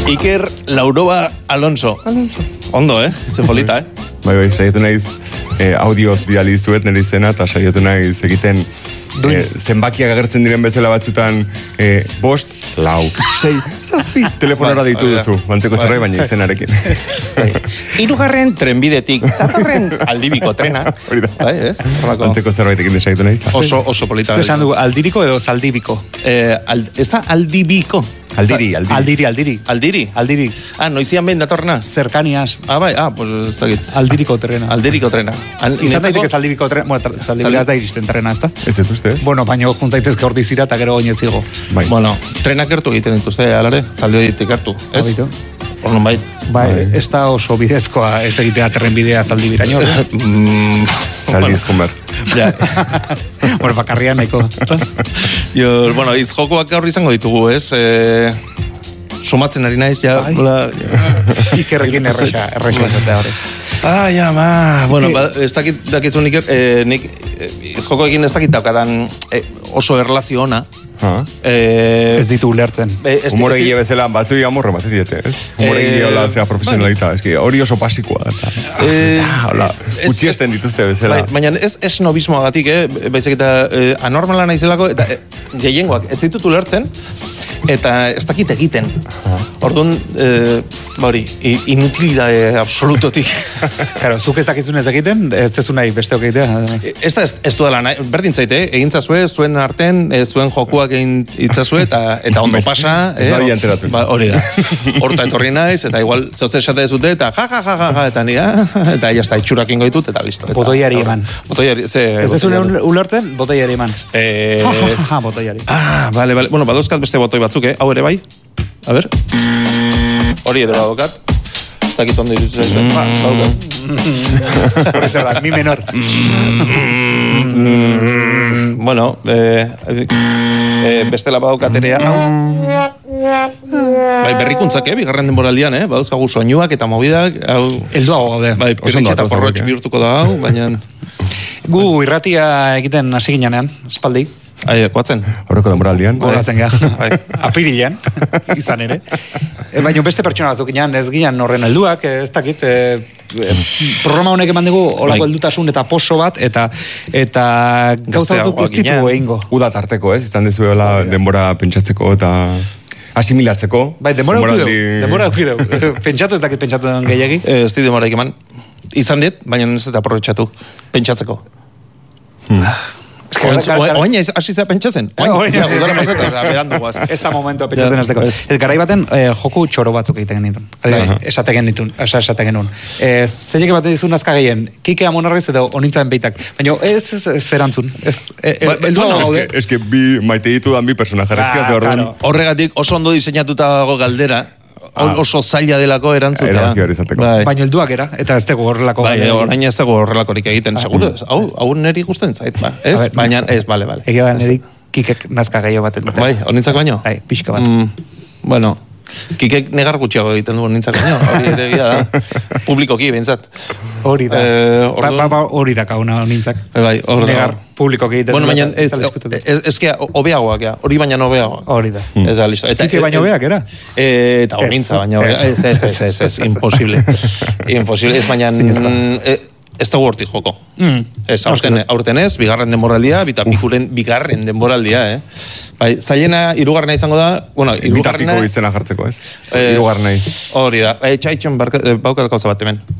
Iker Lauroba Alonso. Ondo, Ze polita, Bai, saiatu naiz audioz bidali zuet nire izena, eta saiatu naiz egiten zenbakiak agertzen diren bezala batzutan 5, 4, 6, 7 telefonora deitu duzu, bantzeko zerbait baina izenarekin. 3. trenbidetik, 4. aldibiko trena. Hori da. Bai, ez? Bantzeko zerbaitekin desaitu naiz. Oso polita. Zer esan du, aldiriko edo zaldibiko? Ez da aldibiko. Aldiri. Noizian behin datorrena? Zerkaniaz. Bai, pues ez dakit. Aldiriko trena. Izan daiteke zaldibiko trena, bueno, zaldibiko da iristen trena, ez da? Ez dut ustez? Bueno, baina juntaitezke hor dizira eta gero goinez zigo. Bueno, trenak gertu egiten dituzte, alare, zaldi ditik gertu, ez? Horren bai. Bai, ez da oso bidezkoa ez egitea trenbidea zaldi biraino. Zaldi ezkon behar. Ja. Bueno, bakarrian nahiko. Bueno, izjokoak gaur izango ditugu, ez? Sumatzen ari naiz, ja. Ikerrekin erresa ezatea hori. Bueno, ez dakitzun nik izjokoekin ez dakit daukadan oso erlazio ona. Ez ditu ulertzen. Humore gile bezala batzui amorre bat diete, ez? Humore gile hola zea profesionalita, eski hori oso pasikoa. Hola, utxiesten dituzte bezala. Baina ez nobismoagatik, baizik eta anormala naizelako, eta gehiengoak ez ditut ulertzen, eta ez dakit egiten. Orduan, hori, inutilidade absolutotik. Claro, zuk ez dakizun ez egiten, ez dezu nahi besteok egitea. Ez du dela, berdin zaite, egin zazue, zuen arten, zuen jokuak egin itzazue, eta ondo pasa. Ez badia enteratu. Hori da. Horta etorri naiz, eta igual, zauzte esate dezute, eta ja, eta nire, eta jazta, itxurak ingo ditut, eta listo. Botoiari eman. Ez dezune ulertzen, botoiari eman. Botoiari. Bale. Bueno, badozkat beste botoi batzuk, hau ere bai? A ber. Hori ere badokat. Zakit ondo irutzen. Badokat. Mi menor. Bueno, bestela badokaterea. Bai, berrikuntzak, bigarren denboraldian, badauzkagu soinuak eta mobidak. Elduago gaude. Bai, pirentxe eta porrotx bihurtuko da hau, baina... Gu irratia egiten hasi ginean, espaldi. Koatzen? Horreko denboraldian. Goratzen geha. Apirilean, izan ere. Baina beste pertsona batzuk ginean, ez ginean horren helduak, ez dakit, programa honek eman dugu olako heldutasun eta poso bat, eta gauza batzuk ez ditugu egingo. Uda tarteko, ez? Izan dezuela denbora pentsatzeko eta asimilatzeko. Bai, denbora eukideu. Pentsatu ez dakit pentsatu den gehiagik. Ez di denboraik eman. Izan dit, baina ez eta aprobetxatu. Pentsatzeko. Oain hasi zea pentsatzen? Ez da momentua pentsatzen azteko. Ez garai baten joku txoro batzuk egiten genitun. Esaten genuen. Zeiek baten dizun azka gehien, Kike Amonarriz edo onintzaen beitak. Baina ez zerantzun. Ez que bi maite ditudan bi personajarezkiaz horren. Horregatik oso ondo diseinatuta dago galdera. Oso zaila delako erantzutea. Erabaki hori izateko. Baina helduak era, eta ez dago horrelako. Orain ez dago horrelakorik egiten, seguro. Hau neri gusten zait, ez? Baina ez, bale. Egia da neri Kikek nazka gehiago baten. Bai, honintzak baino? Bai, pixka bat. Bueno, Kikek negar gutxiago egiten du honintzak baino. Hori ere egia da. Publikoki, behintzat. Hori da. Hori da kauna honintzak. Bai, hori da. Negar publikoki egiten. Bueno, baina ezkea, obeagoak, hori baina obeagoak. Hori da. Eta listo. Kike baina obeak, era? Eta honintza baina obeak. Ez, imposible. Imposible, ez baina... Ez da hortik joko. Ez, aurten ez, bigarren denboraldia, bita pikuren bigarren denboraldia, Bai, zailena, irugarrena izango da, bueno, irugarrena... Bitapiko izena jartzeko, ez? Irugarrenei. Hori da, txaitxon baukat gauza bat hemen.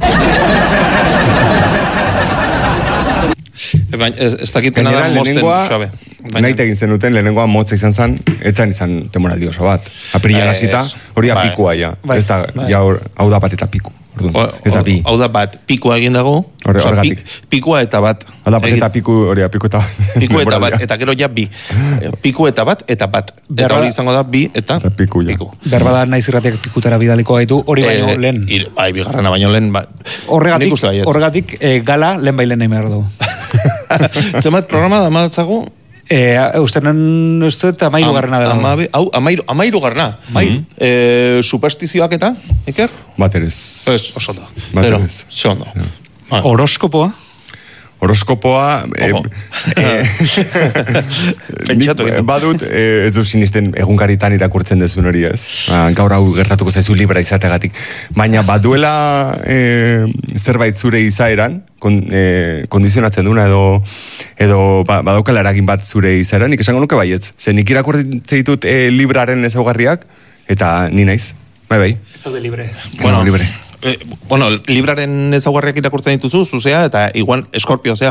Ez dakitena da mosten suabe. Naite egin zenuten, lehenengoa motza izan zen, etzan izan temoraldi oso bat. Apirilan hasita, hori apikua ja. Ez da, hau da bat eta piku. Ez da bi. Hau da bat, pikua egin dago. Horregatik. Pikua eta bat. Hau da bat eta piku, hori piku eta bat. Piku eta bat, eta gero ja bi. Piku eta bat, eta bat. Eta hori izango da bi, eta piku. Berbada naiz irratiak pikutara bidaliko gaitu, hori baino lehen. Bai, bigarrena baino lehen. Horregatik, gala lehen bailen nahi behar du. Zemat programa da madatzago? Ustenan eta amairugarrena dela. Hau, amairugarrena. Superstizioak eta, Iker? Baterez. Oso da. Baterez. Ze ondo. Horoskopoa? horoskopoa badut ez du sinisten egunkaritan irakurtzen dezun hori ez. Gaur hau gertatuko zaizu libra izategatik. Baina baduela zerbait zure izaeran, kondizionatzen duna edo badaukala eragin bat zure izaeran, nik esango nuke baietz. Zer nik irakurtzen ditut libraren ezaugarriak, eta ni naiz. Bai. Ez zaude libre. Bueno, libre. Libraren ezaugarriak irakurtzen dituzu, zuzea, eta igual Eskorpio, zea.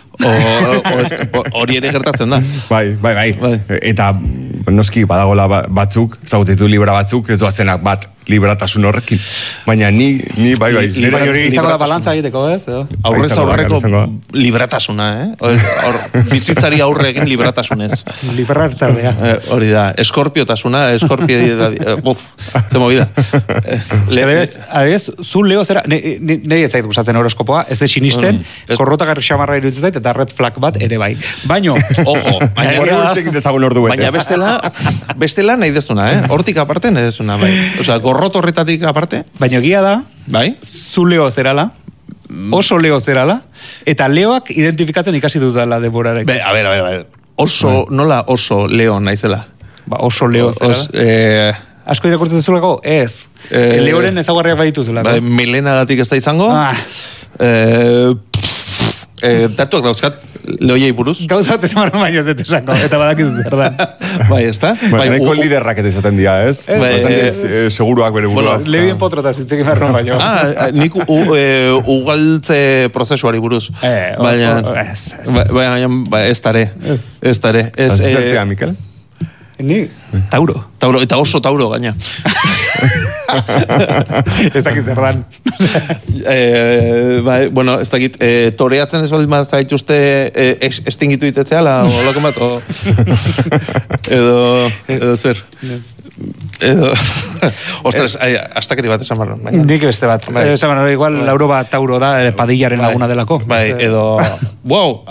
Hori ere gertatzen da. Bai. Eta noski badagola batzuk, zagutetu libra batzuk, ez doazenak bat libratasun horrekin. Baina ni bai. Bai, hori izango da balantza egiteko, ez? Aurrez aurreko libratasuna, bizitzari aurre egin libratasunez. Librartardea. Hori da, eskorpiotasuna, ze movida. Adibidez, zu Leo zera, nahi ez zait gustatzen horoskopoa, ez de sinisten, korrotagarri xamarra iruditzen zait, eta red flag bat ere bai. Baino, baina bestela nahi dezuna, hortik aparte nahi dezuna, bai. Osea, gorrot horretatik aparte. Baina egia da, bai? Zu Leo zerala, oso Leo zerala, eta Leoak identifikatzen ikasi dutala denborarek. A ver. Nola oso Leo naizela? Oso Leo zerala. Asko irakurtzen zulako? Ez. Leoren ezaugarriak baditu zulako. Milenagatik ez da izango. Datuak dauzkat, Leoiei buruz. Gauzat esamarra baino ez esango, eta badakizu zer da. Bai, ez da? Nahiko liderrak ez esaten dira, ez? Bastante seguruak bere buruaz. Lehien potrota zitzekin marron baino. Nik ugaltze prozesuari buruz. Baina, ez tare. Zertzea, Mikel? Ni? Tauro. Eta oso Tauro gaina. Ez dakit zerran. Bueno, ez dakit, toreatzen ez baldin bat zaituzte estingitu itetzea, olako bat, edo zer. Ostras, astakeri bat esan marron. Nik beste bat. Esan marron, igual Lauro bat Tauro da, padillaren laguna delako. Bai, edo... Wow!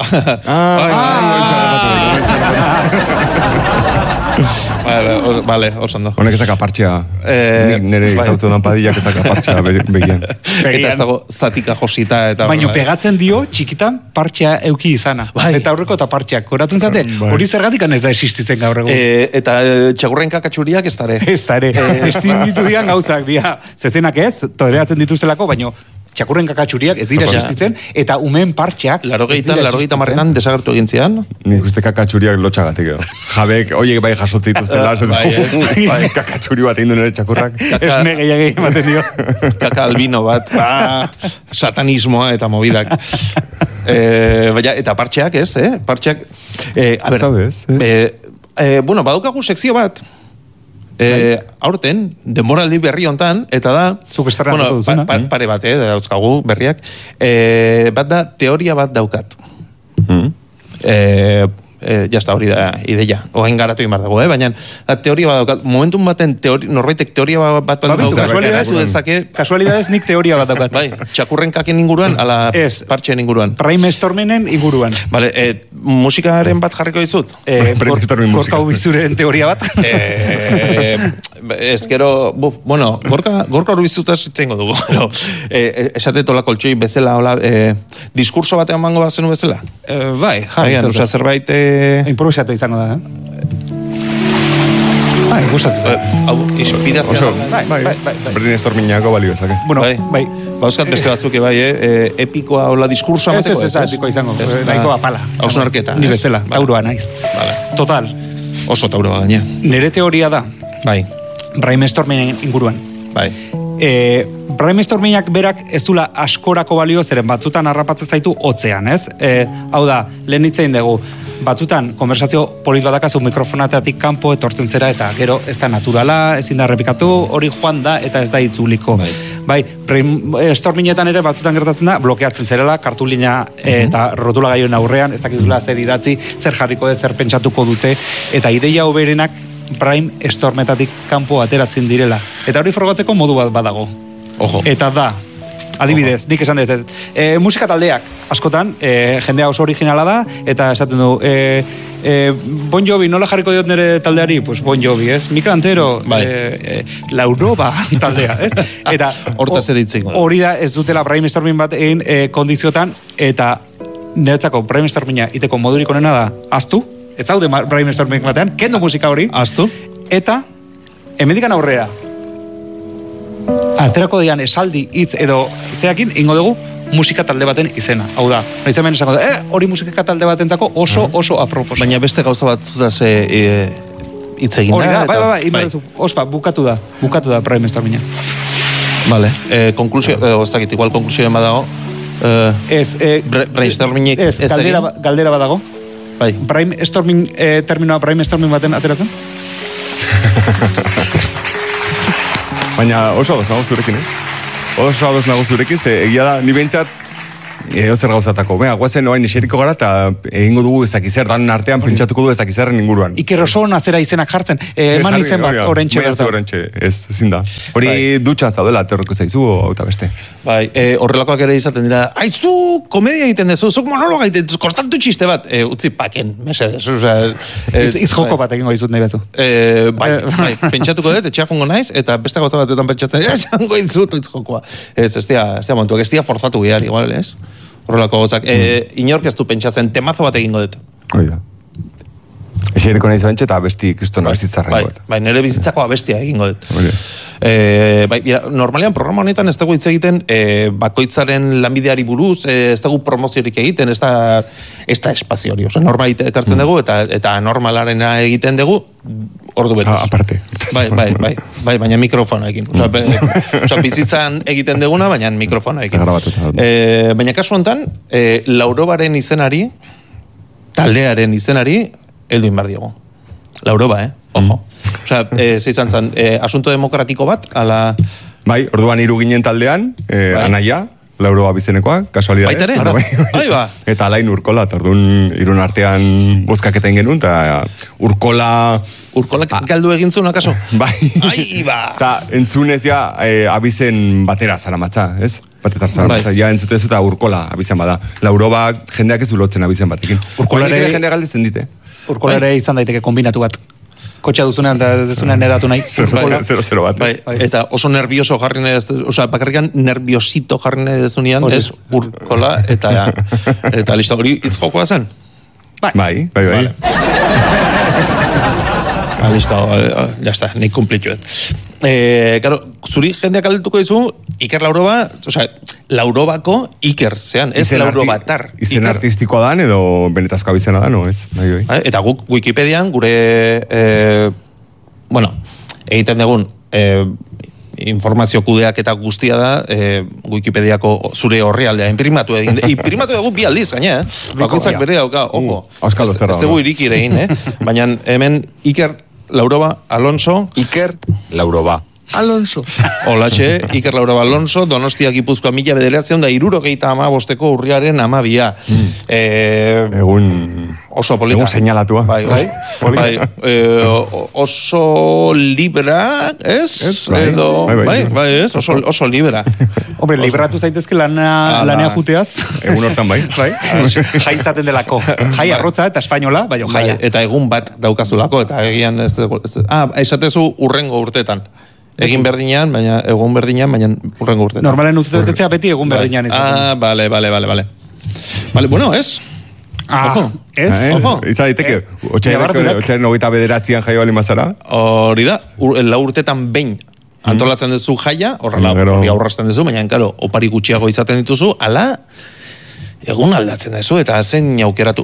Vale, osondo. Honek ezak apartxea. Nire izautu dan padillak ezak apartxea begian. Eta ez dago zatika josita. Baina pegatzen dio txikitan partxea euki izana. Eta aurreko eta partxeak. Horatzen zate, hori zergatik ez da existitzen gaur egun. Eta txakurren kakatxuriak ez dare. Ez dare. Ez ditu dian gauzak dira. Zezenak ez, toreatzen dituzelako, baina txakurren kakatxuriak ez dira existitzen, eta umeen partxeak... Larogeita marretan desagertu egin zian. Nik uste kakatxuriak lotxagatik edo. Jabek, oiek bai jasotzen dituztela. Kakatxuri bat egin nire txakurrak. Ez negeiak ematen dio. Kaka albino bat. Satanismoa eta mobidak. Eta partxeak ez, Partxeak... Zaudez, bueno, badaukagu sekzio bat. Aurten, denboraldi berri hontan, eta da, pare bat, dauzkagu berriak, bat da, teoria bat daukat. Jazta hori da ideia, oain garatu imar dago, baina teoria bat daukat, momentum baten norbaitek teoria bat daukat. Kasualidades nik teoria bat daukat. Bai, txakurren kaken inguruan, ala partxeen inguruan. Brainstormingen inguruan. Vale, musikaren bat jarriko dizut? Gorka ubizuren teoria bat? Ez gero, bueno, gorka urbizutaz zengo dugu. Esate tola koltsoi bezala, diskurso batean mango bat zenu bezala? Bai, jarri. Zerbait... Improvisatu izango da, Hau, inspirazioa. Brainstormingako balio ezake. Bueno, bai. Bauzkat beste batzuk, epikoa hola diskursoa mateko. Ez epikoa izango, nahiko apala. Hausun arketa. Ni bezala, Tauroa naiz. Total. Oso Tauroa gaina. Nere teoria da. Bai. Brainstormingen inguruan. Bai. Brainstormingak berak ez dula askorako balio, zeren batzutan harrapatzen zaitu hotzean, ez? Hau da, lehen hitzein dugu, batzutan konversazio polit badakazu mikrofonateatik kanpo etortzen zera, eta gero ez da naturala, ezin da errepikatu, hori joan da, eta ez da itzuliko. Bai, brainstormingetan ere batzutan gertatzen da, blokeatzen zerela, kartulina eta rotula gaioen aurrean, ez dakitula zer idatzi, zer jarriko zer pentsatuko dute, eta ideia hoberenak brainstormetatik kanpo ateratzen direla. Eta hori frogatzeko modu bat badago. Ojo. Eta da, adibidez, nik esan dut, musika taldeak, askotan, jendea oso originala da, eta esaten du, Bon Jovi, nola jarriko diot nire taldeari? Pues Bon Jovi, ez? Mikrantero, Lauroba taldea, ez? Eta hortaz ere itzeko. Hori da, ez dutela brainstorming bat egin kondiziotan, eta niretzako brainstorminga iteko modurik onena da, aztu, ez zaude brainstorming batean, kendu musika hori, aztu, eta hemendikan aurrera, aterako dian esaldi hitz edo zeakin, ingo dugu, musika talde baten izena. Hau da, noiz hemen esango da, hori musika talde batentzako oso apropos. Baina beste gauza bat hitz egin da. Bai, ospa, bukatu da brainstorminga. Vale, konklusio, ez dakit, igual konklusioen badago. Brainstormingik ez egin. Galdera badago. Bai. Brainstorming, terminoa brainstorming baten ateratzen? Baina oso ados nago zurekin, Oso ados nago zurekin, ze egia da, ni behintzat, zer gauzatako. Guazen oain eseriko gara, eta egingo dugu ezakizer, danen artean pentsatuko du ezakizerren inguruan. Iker oso nazera izenak jartzen, eman izen bat, orentxe bat. Orentxe, ez, ezin da. Hori dutxan zaudela, aterroko zaizu, hauta beste. Bai, horrelakoak ere izaten dira, aizu, komedia egiten dezu, zuk monologa egiten dezu, kortatu txiste bat, utzi paken, mesedez, izjoko bat egingo dizut nahi batzu. Bai, pentsatuko dut, etxeakungo naiz, eta beste gauza batetan pentsatzen, esango izut izjokoa. Ez dia montuak, ez dia forzatu behar, igual, ez? Horrelako gozak. Inork ez du pentsatzen, temazo bat egingo dut. Hori da. Eseriko nahi zantxe eta abesti kristona bizitzarren goet. Bai, nire bizitzako abestia egingo dut. Bai, normalean programa honetan ez dugu hitz egiten bakoitzaren lanbideari buruz, ez dugu promoziorik egiten, ez da espazio hori. Normal ekartzen dugu eta normalarena egiten dugu ordu betuz. Aparte. Bai, baina mikrofonoekin. Osa, bizitzan egiten duguna, baina mikrofonoekin. Baina kasu honetan, Laurobaren izenari, taldearen izenari, heldu inbar diogu. Lauroba, Ojo. Osa, zeitzan zan, asunto demokratiko bat, ala... Bai, orduan hiru ginen taldean, anaia, Lauroba bizenekoa, kasualidades. Baitare? Ba. Eta alain Urkola, orduan irun artean bozkaketen genuen, eta Urkola... Urkolak galdu egin zuen, akaso? Bai. Ai, ba! Eta entzunez ja, abizen batera zaramatza, ez? Batetar zaramatza, ja entzutezu eta Urkola abizen bada. Lauroba jendeak ez ulotzen abizen batekin. Urkolare jendeak galdezen dite. Urkolare izan daiteke kombinatu bat. Kotxa duzunean eta dezunean edatu nahi. 0-0 bat. Eta oso nervioso jarri nahi, oza, bakarrikan nerviosito jarri nahi dezunean, ez Urkola, eta listo, hori izjokoa zen? Bai. Listo, ya está, nik kumplitxuet. Claro, zuri jendeak aldetuko dizu, Iker Lauroba, oza, Laurobako Iker, zean, ez Laurobatar. Izen artistikoa dan, edo benetazko abizena dan, ez? Eta guk Wikipedian, gure, egiten dugun, informazio kudeak eta guztia da, Wikipediako zure horrialdea, imprimatu dugu bi aldiz, gaina, bakoitzak bere dauka, ojo. Ez dugu iriki egin, baina hemen Iker Lauroba Alonso. Iker Lauroba Alonso. Olatxe, Iker Lauroba Alonso, Donostia Gipuzkoa 1975 urriaren 12. Egun oso polita. Egun seinalatua. Bai. Oso libra, ez? Bai, ez? Oso libra. Hombre, libratu zaitezke lanea juteaz. Egun hortan bai. Jai izaten delako. Jai arrotza eta espainola, bai, jaia. Eta egun bat daukazulako, eta egian esatezu urrengo urtetan. Egun berdinean, baina urrengo urtetan. Normalen urtetetzea beti egun berdinean izaten. Bale. Vale, bueno, ez? Ez? Izan daiteke, otxaren 29an jaio bali mazara? Hori da, lau urtetan behin antolatzen duzu jaia, horrela aurrazten duzu, baina, karo, opari gutxiago izaten dituzu, ala... Egun aldatzen dezu, eta zen aukeratu.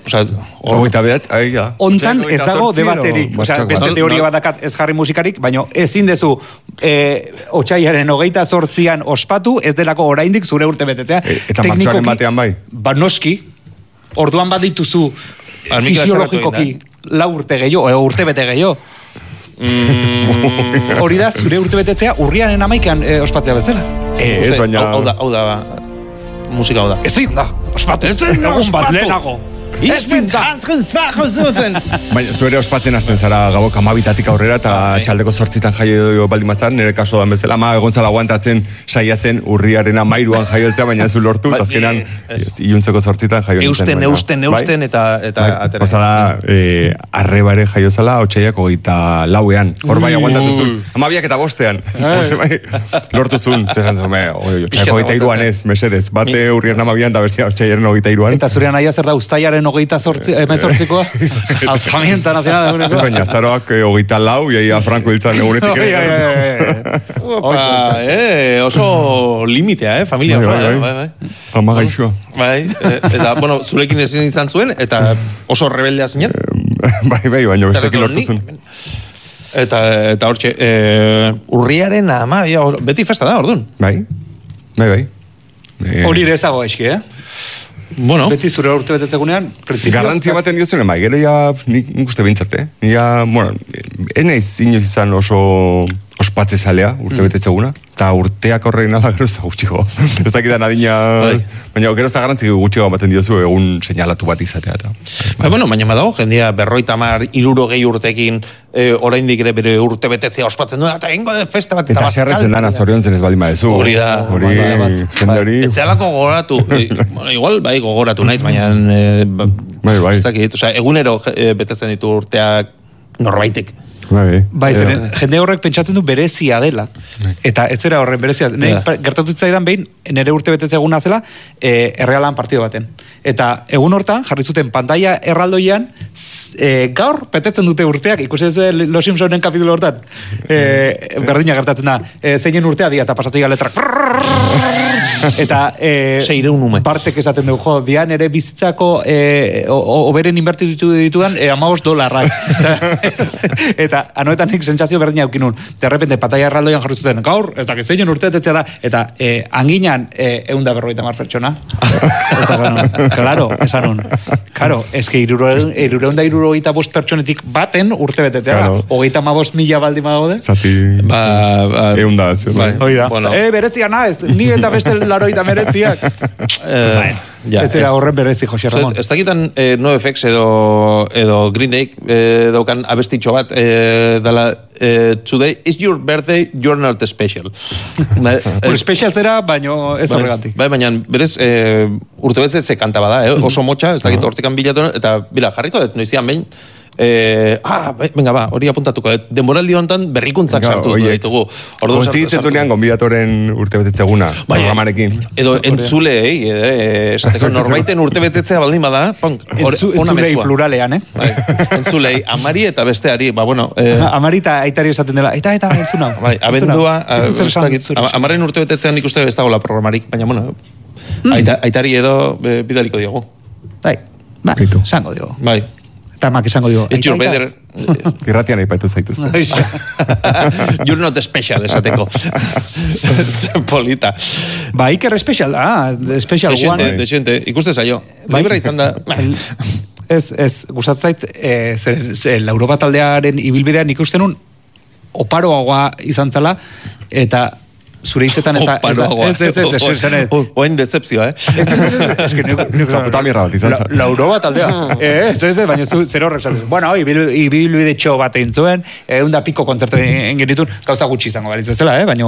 Ontan ez dago debaterik. Beste teoria badakat ez jarri musikarik, baina ezin dezu otxaiaren 28an ospatu, ez delako oraindik zure urte betetzea. Eta martxoaren batean bai? Ba noski, orduan bat dituzu fisiologikoki lau urte gehiago, urte bete gehiago. Hori da, zure urte betetzea urriaren 11an ospatzea bezala. Ez baina... Hau da, musika hau da. Ezin da, ospatu. Egun bat lehenago. Ich bin ganz zuten. Baina, zuere ospatzen hasten zara gabok 12 aurrera, eta txaldeko 8 jaio baldin batzan, nire kaso dan bezala, egon zala aguantatzen, saiatzen, urriaren 13 jaiotzea, baina zu lortu, eta azkenan, iluntzeko 8 jaio nintzen. Eusten, eta atera. Osala, arreba ere jaio zala, otxaiak 24ean. Hor bai aguantatu zuen. 12 eta 5ean. Lortu zuen, zesan zuen, otxaiak 23ean ez, mesedez. Bate urriaren 12ean, da bestia otxaiaren 23ean. Eta zurean aia zer da, ustaiaren 28-ko? Alzamiento nazional. Ez baina, zaroak 24, iaia Franco hiltzan egunetik oso limitea, familia. Bai. Ama gaixoa. Bai, eta, bueno, zurekin ezin izan zuen, eta oso rebeldea zinen. Bai, baina bestekin lortu zuen. Eta hortxe, urriaren 10, beti festa da, orduan. Bai. Hori ere ezago eski, Bueno. Beti zure urte betetzegunean, garrantzia baten diozunen, bai, gero ja, nik uste bintzate. Bueno, ez naiz inoiz izan oso ospatze zalea, urte betetzeguna, eta urteak horrein nada gero ez da gutxigo. Ez dakitan adina, baina gero ez da garrantzik gutxigo baten diozu egun seinalatu bat izatea. Bueno, baina badago, jendia 50-60 urtekin oraindik ere bere urte betetzea ospatzen duena, eta egingo de festa bat. Eta zerretzen dana zoriontzen ez baldin badezu. Hori da. Jende hori. Etzealako gogoratu, igual bai gogoratu naiz, baina Bai. Ez dakit, egunero betetzen ditu urteak norbaitek. Bai, jende horrek pentsatzen du berezia dela. Eta ez zera horren berezia. Gertatu zaidan behin, nire urte betetze eguna zela, Errealan partido baten. Eta egun hortan, jarri zuten pantalla erraldoian, gaur betetzen dute urteak, ikusi ez Los Simpsonen kapitulo hortan. Berdina gertatzen da, zeinen urtea dia, eta pasatu letrak. Eta partek esaten dugu, jo, dian ere bizitzako oberen invertitu ditudan $50. Eta anoetan nik sentsazio berdina eukinun. De repente, pantalla erraldoian jarri zuten, gaur, ez dakit zeinen urtea tetzea da, eta anginan 150 pertsona. Claro, esan hon. Claro, eske 365 pertsonetik baten urte betetzea. 35.000 baldin badaude. Zati, eunda. Hoi da. Berezia naiz, ni eta beste 89ak. Ez era horren berezi, Jose Ramon. Ez dakitan NoFX edo Green Day daukan abestitxo bat dala today is your birthday, you're not special. Special zera, baino ez horregatik. Bai, baina berez urtebetze kanta bada, oso motxa, ez dakit hortikan bilatu, eta bila, jarriko dut noizian behin, venga ba, hori apuntatuko denboraldi honetan berrikuntzak sartu ditugu. Konzitzetunean gonbidatoren urtebetetzeguna programarekin. Edo entzulei, esateko norbaiten urtebetetzea baldin bada, entzulei pluralean, entzulei, amari eta besteari, bueno. Amari eta aitari esaten dela, eta entzuna. Bai, abendua, amaren urtebetetzean ikuste ez dagoela programarik, baina, bueno, aitari edo bidaliko diogu. Bai, zango diogu. Bai. Eta mak esango digo. It's your better. Irratian aipatu zaituzte. You're not special, esateko. Polita. Ba, Iker special da. Special one. Desente, ikuste zaio. Libra izan da. Ez, gustatzait, Europa taldearen ibilbidean ikusten un oparoagoa izan zala, eta zure hitzetan ez. Oen decepzioa, Ez que puta mierda bat izan zara. Lauroba taldea. Ez, baina zer horrek zaten. Bueno, ibilbide txo bat egin zuen, 100 piko kontzertu egin genitun, gauza gutxi izango balitz bezala, baina...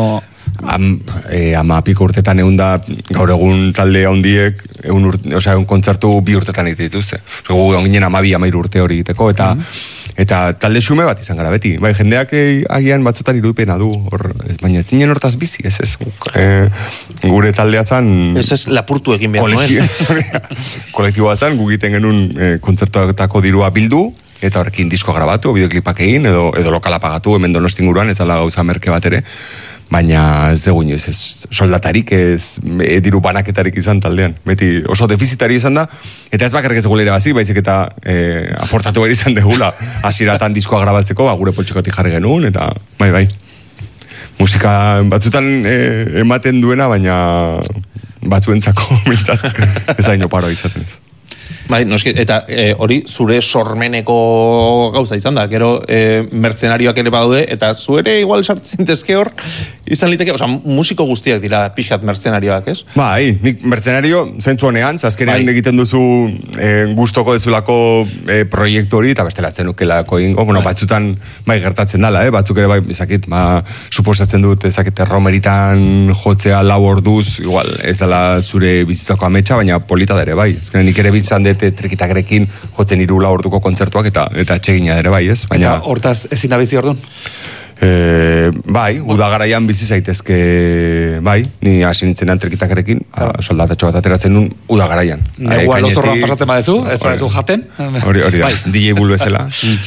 10 piko urtetan 100 gaur egun talde handiek, un kontzertu 2 urtetan egite dituzte. Gu ginen 12-13 urte hori egiteko, eta talde xume bat izan gara beti. Bai, jendeak agian batzutan irudipena du, baina zinen hortaz bizi, ez. Gure taldea zan... Ez lapurtu egin behar nuen. Kolektiboa zan, gugiten genuen kontzertuetako dirua bildu, eta horrekin diskoa grabatu, bideoklipak egin, edo lokala pagatu, hemen Donostin inguruan, ez ala gauza merke bat ere, baina ez dugu ez soldatarik, ez diru banaketarik izan taldean. Beti oso defizitari izan da, eta ez bakarrik ez gulera bazik, baizik eta aportatu behar izan degula, hasieratan diskoa grabatzeko, gure poltsikotik jarri genuen, eta bai. Musika batzutan ematen duena, baina batzuentzako ez hain oparo izaten ez. Bai, noski, eta hori zure sormeneko gauza izan da, gero mertzenarioak ere badaude, eta zuere igual sartzintezke hor, izan liteke, oza, musiko guztiak dira pixkat mertzenarioak, ez? Bai, nik mertzenario zentzu honean, azkenean egiten duzu gustoko dezulako proiektu hori, eta bestelatzen nukelako ingo, bueno, batzutan bai gertatzen dala, batzuk ere bai, ezakit, suposatzen dut, ezakit, erromeritan jotzea 4 orduz, igual, ez dela zure bizitzako ametsa, baina polita da ere bai, azkenean nik ere bizan dut trikitakerekin jotzen 4 orduko kontzertuak, eta txegina ere bai, ez? Eta hortaz ezin da bizi orduan? Bai, udagaraian bizi zaitezke, bai, ni hasi nintzenan trikitakerekin, soldatatxo bat ateratzen nun udagaraian. Negua lozorroan pasatzen badezu, ez badezu jaten? Hori da, DJ Bull bezala.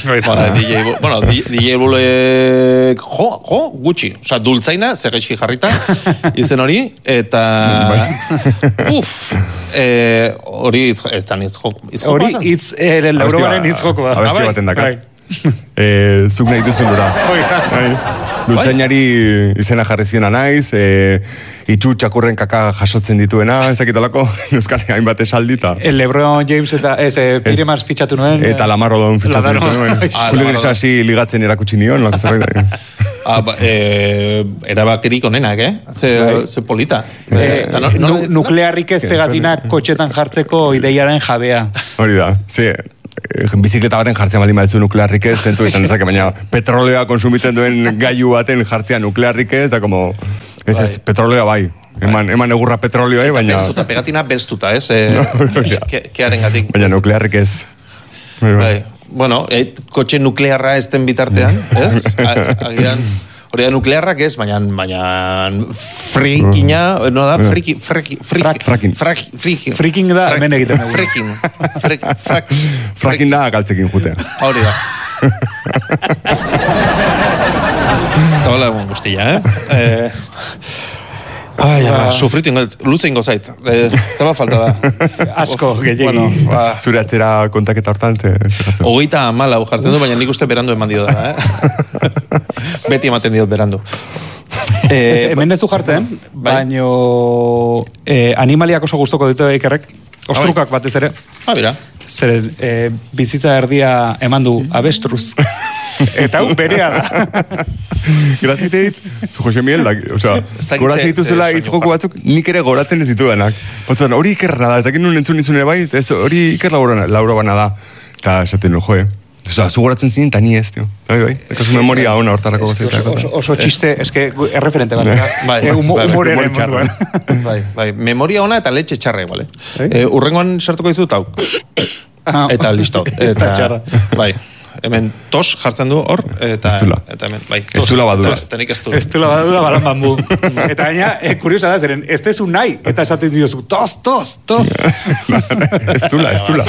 DJ Bull, gutxi. Osa, dultzaina, zegeixki jarrita, izen hori, eta... hori itzan itzjoko. Hori itz, laurogaren itzjoko bat. Abesti baten dakat. Zuk nahi duzun gura. Dultzainari izena jarri ziona naiz, itxu txakurren kaka jasotzen dituena, ezakitalako, euskal hainbat esaldita. LeBron James eta Piremars fitxatu nuen. Eta Lamar Odom fitxatu nuen. Julio Iglesiasi ligatzen erakutsi nion, lako zerbait. Erabakerik onenak, ze polita. Nuklearrik ez pegatinak kotxetan jartzeko ideiaren jabea. Hori da, bizikleta baten jartzen baldin badezu nuklearrik ez, zentu izan dezake, baina petroleoa konsumitzen duen gailu baten jartzea nuklearrik ez, da como, ez, petroleoa bai. Eman egurra petrolioa, baina... Bestuta, pegatina bestuta, ez? Kearen gatik. Baina nuklearrik ez. Bai. Bueno, kotxe nuklearra ezten bitartean, ez? Agian... Hori da nuklearrak ez, baina frikina, no da, friking da, hemen egiten dugu. Fracking da galtzekin jutea. Hori da. Eta hola egun guztia, sufritu ingot, luze ingo zait. Zeba falta da. Asko, gehiagi. Zure atzera kontaketa hortan, 34 jartzen du, baina nik uste berandu eman dio da, Beti ematen diot berandu. Hemen ez du jartzen, baina animaliak oso gustoko ditu Ikerrek, ostrukak batez ere. Bera. Zer, bizitza erdia eman du abestruz. Eta berea da. Graziteit, zu Jose Miel, goratzen dituzela itzjoko batzuk, nik ere goratzen ez ditudanak. Batzuan, hori ikerra da, ezakin nun entzun izune bai, hori iker lauro bana da. Eta esaten nu, zu goratzen zinen, eta ni ez, tio. Bai, ekazu memoria ona hortarako gozaita. Oso txiste, eske erreferente bat. Humoreren munduan. Bai, memoria ona eta letxe txarra, igual. Urrengoan sartuko dizut, hau. Eta listo. Bai. Hemen tos jartzen du hor, eta hemen, bai. Estula badura. Estula badura balan bambu. Eta gaina, kuriosa da, zeren, ez tezu nahi, eta esaten diozu, tos. Estula.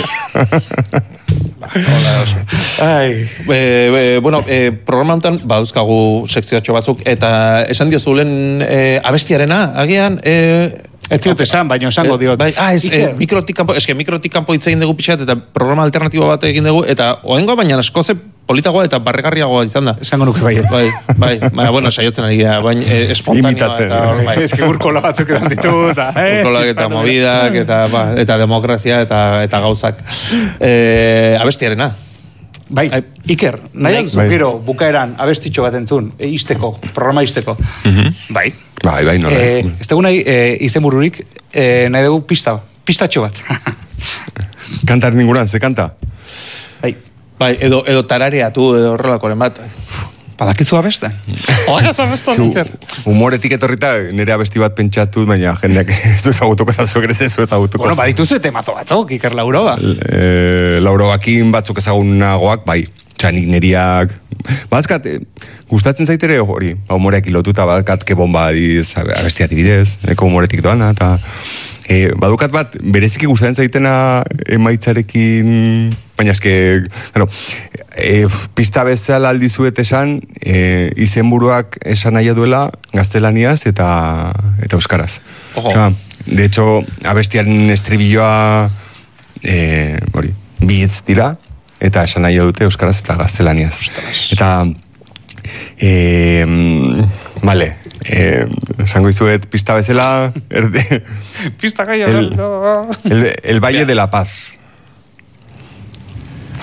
Hola, oso. Bueno, programa honetan, euskagu sekzioatxo batzuk, eta esan diozulen abestiarena, agian, ez diot esan, baina esango diot. Mikrotik kanpo hitz egin dugu pixat, eta programa alternatibo bat egin dugu, eta oengo, baina askoze politagoa eta barregarriagoa izan da. Esango nuke baiet. Bai, bueno, saiotzen ari gara, baina espontanioa. Eski urkola batzuk edan ditu, eta... Urkolak eta movidak, eta demokrazia, eta gauzak. Abestiarena. Bai, Iker, nahi duzu gero bukaeran abestitxo bat entzun, izteko, programa izteko. Bai. Bai, nola ez. Ez dugu nahi izen bururik, nahi dugu pistatxo bat. Kantar ninguran, ze kanta? Bai, edo tarareatu, edo horrelakoren bat. Badakizu abesten? Oaia abesten, Iker. Humoretik etorrita, nire abesti bat pentsatu, baina jendeak ez ezagutuko eta zuek ez ezagutuko. Bueno, badituzu temazo batzuk, Iker Lauroba. Laurobakin batzuk ezagunagoak, bai. Txanik neriak... Bazkat, gustatzen zaitere hori, humoreak ilotuta, bazkat, ke bomba abestia dibidez, eko humoretik doana, eta... Badukat bat, bereziki gustatzen zaitena emaitzarekin... Baina eske, pista bezala aldizuet esan, izenburuak esan nahi duela gaztelaniaz eta euskaraz. De hecho, abestiaren estribilloa bitz dira, eta esan nahi dute euskaraz eta gaztelaniaz. Eta, vale, esango izuet pista bezala, pista gaia, el Valle de la Paz.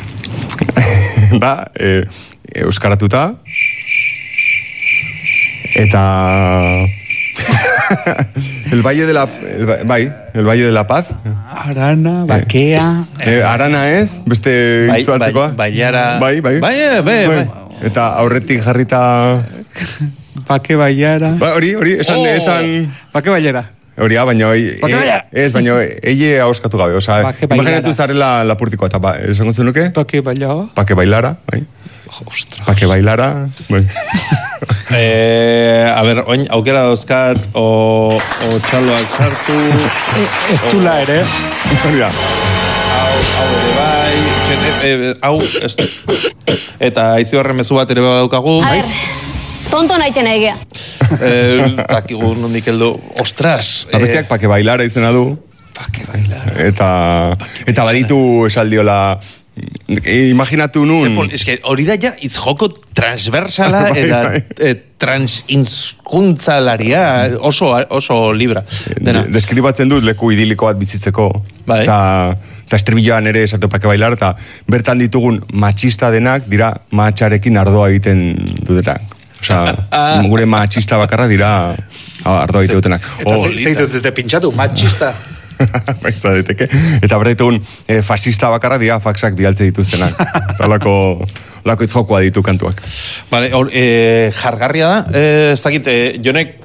Da, euskaratuta, Eta... el Valle de la... el Valle de la Paz. Arana, bakea... Arana ez, beste hitz batzekoa. Baiara... Bai. Eta aurretik jarrita... Bake baiara... Hori, esan... Bake baiara. Hori, baina... Ez, baina eie hauskatu gabe. Osa, imaginatu zarela lapurtiko eta esango zenuke? Bake bailara. Bake bailara, bai. Ostras. Bake bailara, bai. A ber, oin, aukera dauzkat, o txaloak sartu... Ez dula ere. Hori da. Hau ere bai, hau, eta aizu horren mezu bat ere daukagu. A ber, tonto naiten egea. Takigu nondik heldu, ostras. Bestiak pake bailara izena du. Pake bailara. Eta baditu esaldiola... Imaginatu nun... Es que hori da ja joko transversala eta transinzkuntzalaria oso libra. Deskribatzen dut leku idiliko bat bizitzeko. Eta estribilloan ere esatu pake bailar, eta bertan ditugun matxista denak dira matxarekin ardoa egiten dutetak. Osea, gure matxista bakarra dira ardoa egiten dutenak. Eta zeitut pintxatu, matxista. Baizta daiteke. Eta berditugun fascista bakarra dira faxak bialtze dituztenak. Lako itzjokoa ditu kantuak. Vale, jargarria da. Ez dakit, Jonek